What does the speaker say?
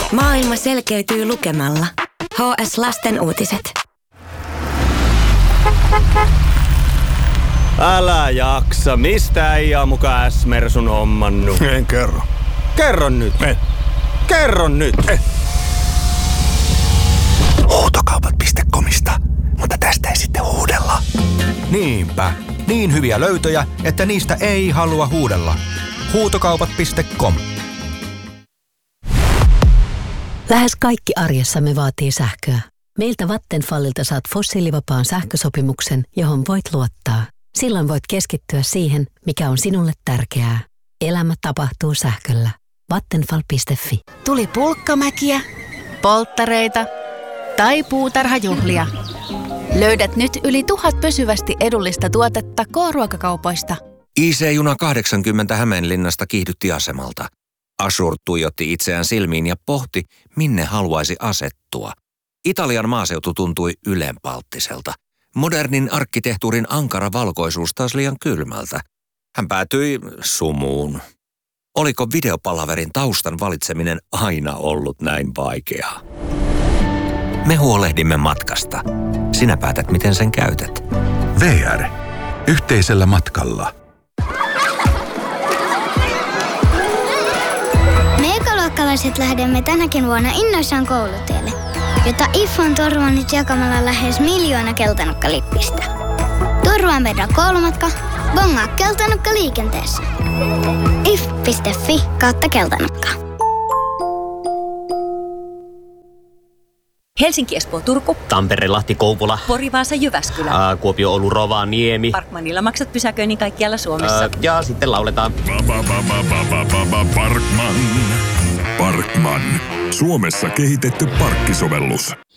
Maailma selkeytyy lukemalla. HS Lasten uutiset. Älä jaksa. Mistä äijä on muka S-Mersun hommannut? En kerro. Kerro nyt. Kerro nyt. Huutokaupat.comista. Mutta tästä ei sitten huudella. Niinpä. Niin hyviä löytöjä, että niistä ei halua huudella. Huutokaupat.com. Lähes kaikki arjessamme vaatii sähköä. Meiltä Vattenfallilta saat fossiilivapaan sähkösopimuksen, johon voit luottaa. Silloin voit keskittyä siihen, mikä on sinulle tärkeää. Elämä tapahtuu sähköllä. Vattenfall.fi. Tuli pulkkamäkiä, polttareita tai puutarhajuhlia. Löydät nyt yli 1000 pysyvästi edullista tuotetta K-ruokakaupoista. IC-juna 80 Hämeenlinnasta kiihdytti asemalta. Ashur tuijotti itseään silmiin ja pohti, minne haluaisi asettua. Italian maaseutu tuntui ylenpalttiselta. Modernin arkkitehtuurin ankara valkoisuus taas liian kylmältä. Hän päätyi sumuun. Oliko videopalaverin taustan valitseminen aina ollut näin vaikeaa? Me huolehdimme matkasta. Sinä päätät, miten sen käytät. VR. Yhteisellä matkalla. Me ekaluokkalaiset lähdemme tänäkin vuonna innoissaan koulutielle, jota IF on turvannut jakamalla lähes 1 miljoona keltanukkalippistä. Turvaa meidän koulumatka, bongaa keltanukka liikenteessä. if.fi/keltanukka. Helsinki, Espoo, Turku. Tampere, Lahti, Kouvola. Pori, Vaasa, Jyväskylä. Kuopio, Oulu, Rovaniemi. Parkmanilla maksat pysäköinnin kaikkialla Suomessa. Ja sitten lauletaan. Parkman. Parkman. Suomessa kehitetty parkkisovellus.